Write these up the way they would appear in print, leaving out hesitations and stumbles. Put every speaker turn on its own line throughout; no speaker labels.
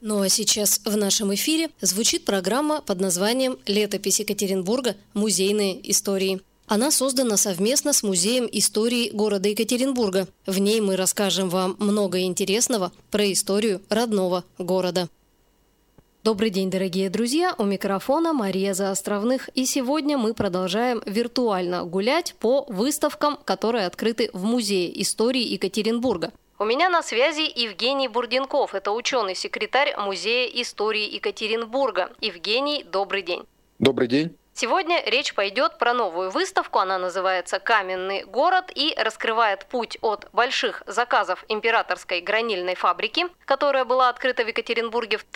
Ну а сейчас в нашем эфире звучит программа под названием «Летопись Екатеринбурга. Музейные истории». Она создана совместно с Музеем истории города Екатеринбурга. В ней мы расскажем вам много интересного про историю родного города. Добрый день, дорогие друзья! У микрофона Мария Заостровных. И сегодня мы продолжаем виртуально гулять по выставкам, которые открыты в Музее истории Екатеринбурга. У меня на связи Евгений Бурденков. Это ученый-секретарь Музея истории Екатеринбурга. Евгений, добрый день.
Добрый день.
Сегодня речь пойдет про новую выставку. Она называется «Каменный город» и раскрывает путь от больших заказов императорской гранильной фабрики, которая была открыта в Екатеринбурге в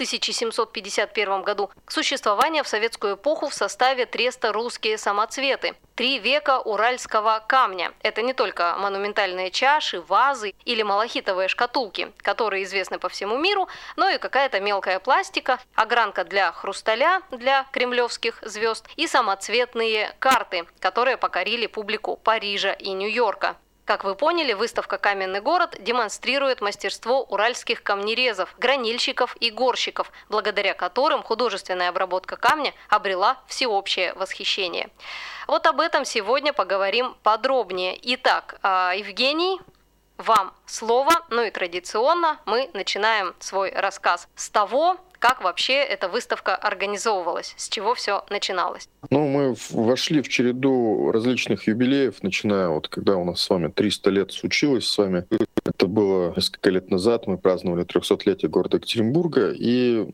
1751 году, к существованию в советскую эпоху в составе треста «Русские самоцветы». 3 века уральского камня. Это не только монументальные чаши, вазы или малахитовые шкатулки, которые известны по всему миру, но и какая-то мелкая пластика, огранка для хрусталя для кремлевских звезд и самоцветные карты, которые покорили публику Парижа и Нью-Йорка. Как вы поняли, выставка «Каменный город» демонстрирует мастерство уральских камнерезов, гранильщиков и горщиков, благодаря которым художественная обработка камня обрела всеобщее восхищение. Вот об этом сегодня поговорим подробнее. Итак, Евгений, вам слово. Ну и традиционно мы начинаем свой рассказ с того, как вообще эта выставка организовывалась, с чего все начиналось.
Мы вошли в череду различных юбилеев, начиная когда у нас с вами 300 лет случилось с вами. Это было несколько лет назад, мы праздновали 300-летие города Екатеринбурга, и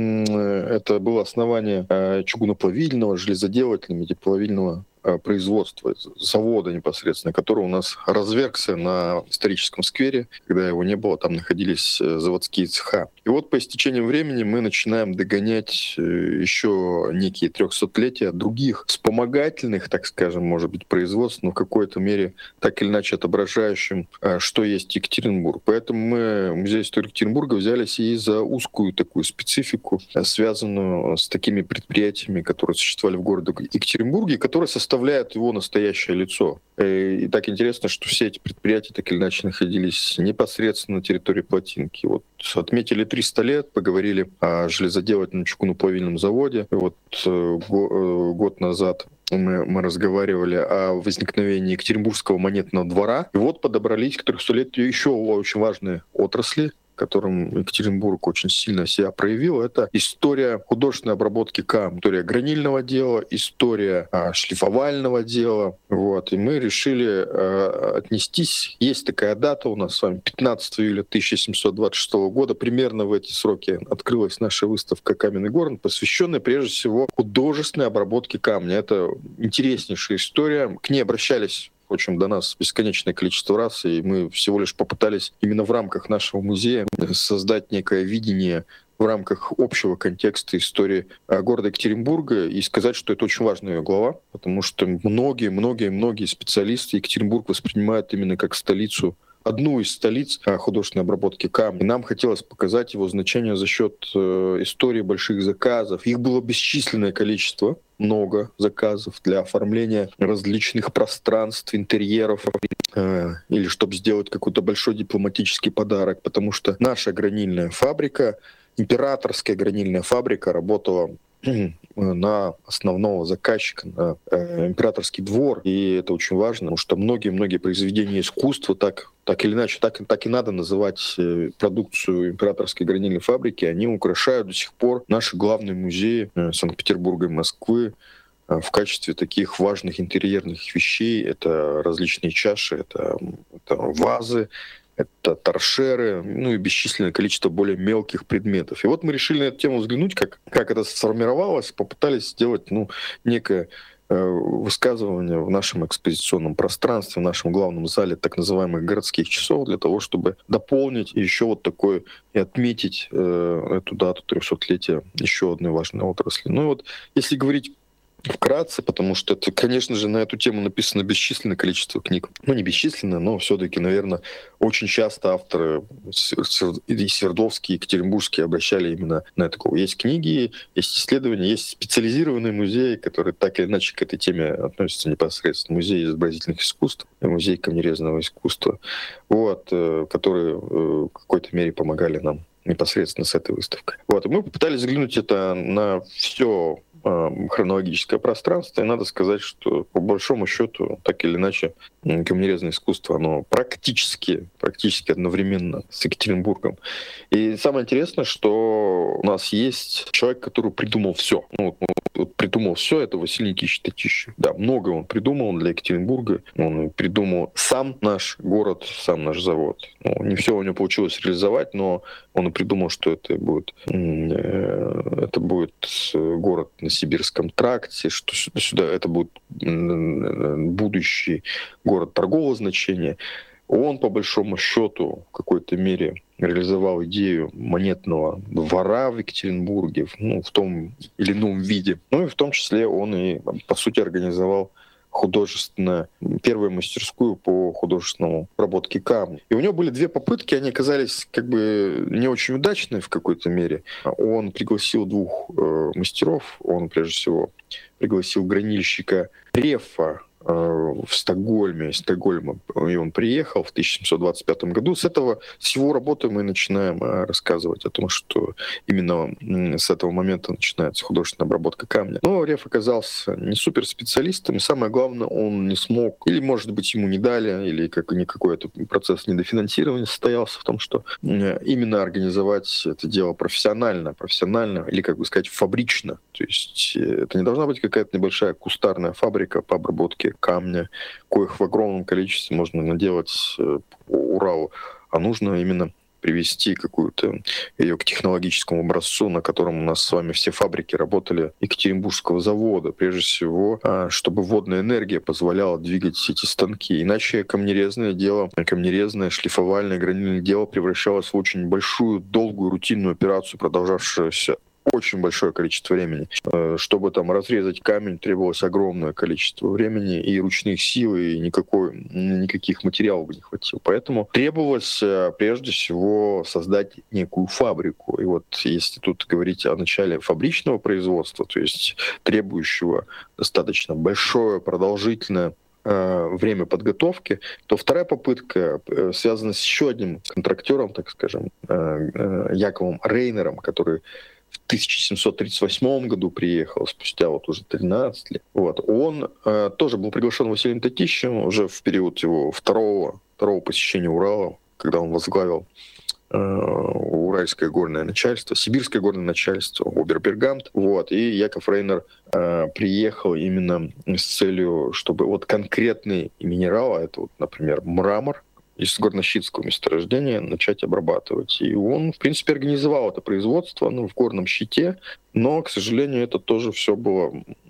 это было основание чугуноплавильного, железоделательного, медиплавильного производства, завода непосредственно, который у нас развергся на историческом сквере. Когда его не было, там находились заводские цеха. И вот по истечению времени мы начинаем догонять еще некие 300-летия других вспомогательных, так скажем, может быть, производств, но в какой-то мере так или иначе отображающим, что есть Екатеринбург. Поэтому мы, Музей истории Екатеринбурга, взялись и за узкую такую специфику, связанную с такими предприятиями, которые существовали в городе Екатеринбурге, которые составляют его настоящее лицо. И так интересно, что все эти предприятия так или иначе находились непосредственно на территории Плотинки. Вот отметили 300 лет, поговорили о железоделательном чугуноплавильном заводе. Год назад мы разговаривали о возникновении Екатеринбургского монетного двора. И вот подобрались к 300-летию еще очень важные отрасли, в котором Екатеринбург очень сильно себя проявил. Это история художественной обработки камня, история гранильного дела, история шлифовального дела. И мы решили отнестись. Есть такая дата у нас с вами, 15 июля 1726 года. Примерно в эти сроки открылась наша выставка «Каменный город», посвященная прежде всего художественной обработке камня. Это интереснейшая история. К ней обращались до нас бесконечное количество раз, и мы всего лишь попытались именно в рамках нашего музея создать некое видение в рамках общего контекста истории города Екатеринбурга и сказать, что это очень важная глава, потому что многие специалисты Екатеринбург воспринимают именно как столицу, одну из столиц художественной обработки камня. И нам хотелось показать его значение за счет истории больших заказов. Их было бесчисленное количество, много заказов для оформления различных пространств, интерьеров, или чтобы сделать какой-то большой дипломатический подарок, потому что наша гранильная фабрика, императорская гранильная фабрика, работала на основного заказчика, на императорский двор. И это очень важно, потому что многие произведения искусства, так или иначе, так и надо называть продукцию императорской гранильной фабрики, они украшают до сих пор наши главные музеи Санкт-Петербурга и Москвы в качестве таких важных интерьерных вещей. Это различные чаши, это вазы, это торшеры, и бесчисленное количество более мелких предметов. И вот мы решили на эту тему взглянуть, как это сформировалось, попытались сделать некое высказывание в нашем экспозиционном пространстве, в нашем главном зале так называемых городских часов, для того, чтобы дополнить еще такое и отметить эту дату 300-летия еще одной важной отрасли. Если говорить вкратце, потому что это, конечно же, на эту тему написано бесчисленное количество книг. Не бесчисленное, но все-таки, наверное, очень часто авторы и Свердловские, и Екатеринбургские обращали именно на это. Есть книги, есть исследования, есть специализированные музеи, которые так или иначе к этой теме относятся непосредственно. Музей изобразительных искусств, музей камнерезного искусства, которые в какой-то мере помогали нам непосредственно с этой выставкой. Вот. И мы попытались взглянуть это на все хронологическое пространство, и надо сказать, что по большому счету, так или иначе, камнерезное искусство, оно практически одновременно с Екатеринбургом. И самое интересное, что у нас есть человек, который придумал все. Придумал все, это Василий Никитич Татищев. Да, много он придумал для Екатеринбурга. Он придумал сам наш город, сам наш завод. Не все у него получилось реализовать, но он и придумал, что это будет город на Сибирском тракте, что сюда это будет будущий город торгового значения. Он, по большому счету, в какой-то мере реализовал идею монетного двора в Екатеринбурге, в том или ином виде. И в том числе он и, по сути, организовал первую мастерскую по художественному обработке камня. И у него были две попытки, они оказались не очень удачные в какой-то мере. Он пригласил двух мастеров, он прежде всего пригласил гранильщика Рефа в Стокгольме. Из Стокгольма и он приехал в 1725 году. С его работы мы начинаем рассказывать о том, что именно с этого момента начинается художественная обработка камня. Но Реф оказался не суперспециалистом, и самое главное, он не смог, или, может быть, ему не дали, или никакой это процесс недофинансирования состоялся в том, что именно организовать это дело профессионально, или, фабрично. То есть это не должна быть какая-то небольшая кустарная фабрика по обработке камня, коих в огромном количестве можно наделать по Уралу, а нужно именно привести какую-то ее к технологическому образцу, на котором у нас с вами все фабрики работали Екатеринбургского завода. Прежде всего, чтобы водная энергия позволяла двигать эти станки. Иначе камнерезное, шлифовальное, гранильное дело превращалось в очень большую, долгую, рутинную операцию, продолжавшуюся очень большое количество времени. Чтобы разрезать камень, требовалось огромное количество времени и ручных сил, и никаких материалов бы не хватило. Поэтому требовалось прежде всего создать некую фабрику. И если тут говорить о начале фабричного производства, то есть требующего достаточно большое, продолжительное время подготовки, то вторая попытка связана с еще одним контрактером, так скажем, Яковом Рейнером, который в 1738 году приехал, спустя уже 13 лет. Он тоже был приглашен Василием Татищевым уже в период его второго посещения Урала, когда он возглавил Уральское горное начальство, Сибирское горное начальство, Обербергант. И Яков Рейнер приехал именно с целью, чтобы конкретный минерал, это например, мрамор, из горнощитского месторождения начать обрабатывать. И он, в принципе, организовал это производство в горном щите, но, к сожалению, это тоже все было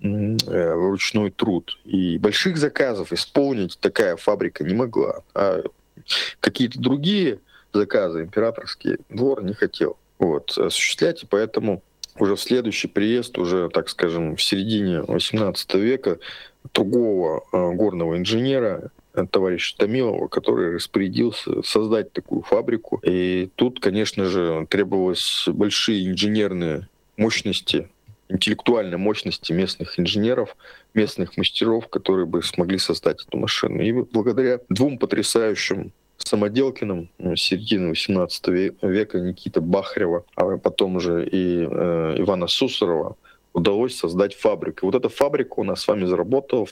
ручной труд. И больших заказов исполнить такая фабрика не могла. А какие-то другие заказы императорский двор не хотел осуществлять, и поэтому уже в следующий приезд, уже, так скажем, в середине XVIII века, другого горного инженера, товарища Томилова, который распорядился создать такую фабрику. И тут, конечно же, требовалось большие инженерные мощности, интеллектуальной мощности местных инженеров, местных мастеров, которые бы смогли создать эту машину. И благодаря двум потрясающим самоделкиным середины XVIII века Никиты Бахарева, а потом уже и Ивана Сусарова, удалось создать фабрику. И эта фабрика у нас с вами заработала в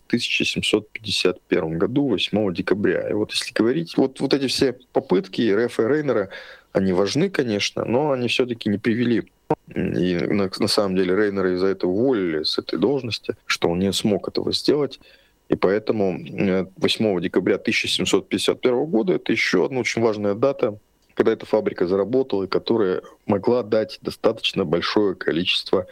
1751 году, 8 декабря. И если говорить, эти все попытки Рефа и Рейнера, они важны, конечно, но они все-таки не привели. И на самом деле Рейнера из-за этого уволили с этой должности, что он не смог этого сделать. И поэтому 8 декабря 1751 года это еще одна очень важная дата, когда эта фабрика заработала, и которая могла дать достаточно большое количество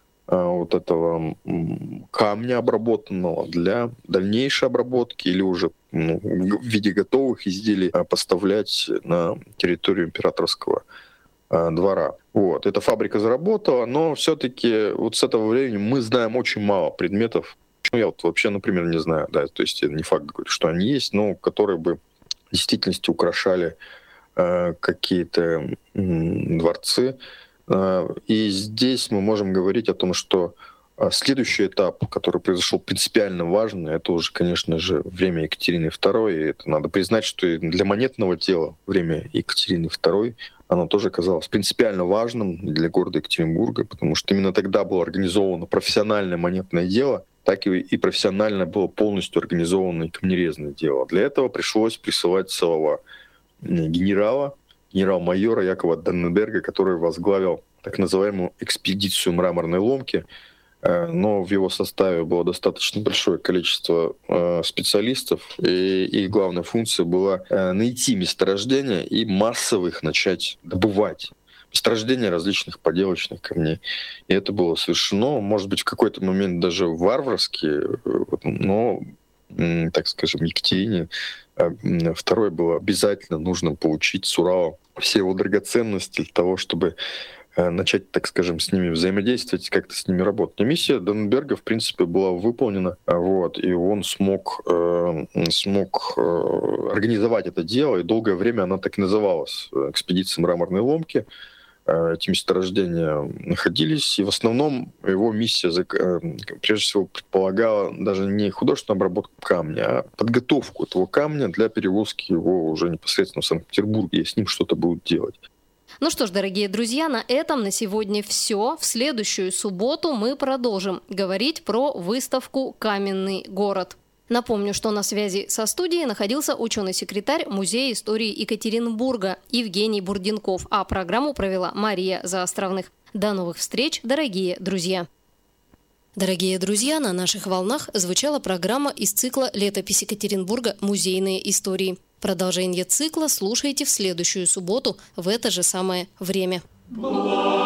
этого камня обработанного для дальнейшей обработки или уже в виде готовых изделий поставлять на территорию императорского двора. Эта фабрика заработала, но все-таки с этого времени мы знаем очень мало предметов. Я вообще, например, не знаю, то есть не факт, что они есть, но которые бы в действительности украшали какие-то дворцы. И здесь мы можем говорить о том, что А следующий этап, который произошел принципиально важный, это уже, конечно же, время Екатерины II. И это надо признать, что и для монетного дела время Екатерины II оно тоже оказалось принципиально важным для города Екатеринбурга, потому что именно тогда было организовано профессиональное монетное дело, так и профессионально было полностью организовано и камнерезное дело. Для этого пришлось присылать целого генерал-майора Якова Данненберга, который возглавил так называемую экспедицию мраморной ломки, но в его составе было достаточно большое количество специалистов, и их главная функция была найти месторождения и массово их начать добывать. Месторождения различных поделочных камней. И это было совершено, может быть, в какой-то момент даже варварски, но, так скажем, Екатерине II было обязательно нужно получить с Урала все его драгоценности для того, чтобы начать, так скажем, с ними взаимодействовать, как-то с ними работать. Но миссия Данненберга, в принципе, была выполнена, и он смог организовать это дело, и долгое время она так и называлась «Экспедиция мраморной ломки». Эти месторождения находились, и в основном его миссия, прежде всего, предполагала даже не художественную обработку камня, а подготовку этого камня для перевозки его уже непосредственно в Санкт-Петербург, и с ним что-то будут делать.
Ну что ж, дорогие друзья, на этом на сегодня все. В следующую субботу мы продолжим говорить про выставку «Каменный город». Напомню, что на связи со студией находился ученый-секретарь Музея истории Екатеринбурга Евгений Бурденков, а программу провела Мария Заостровных. До новых встреч, дорогие друзья! Дорогие друзья, на наших волнах звучала программа из цикла «Летопись Екатеринбурга. Музейные истории». Продолжение цикла слушайте в следующую субботу в это же самое время.